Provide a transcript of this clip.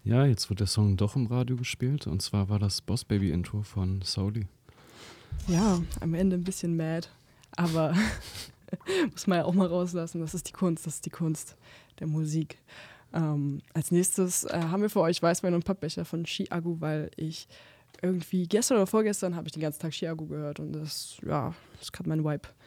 Ja, jetzt wird der Song doch im Radio gespielt und zwar war das Boss Baby Intro von Sauli. Ja, am Ende ein bisschen mad, aber muss man ja auch mal rauslassen. Das ist die Kunst der Musik. Als nächstes haben wir für euch Weißwein und Pappbecher von Chiago, weil ich irgendwie gestern oder vorgestern habe ich den ganzen Tag Chiago gehört und das hat meinen Vibe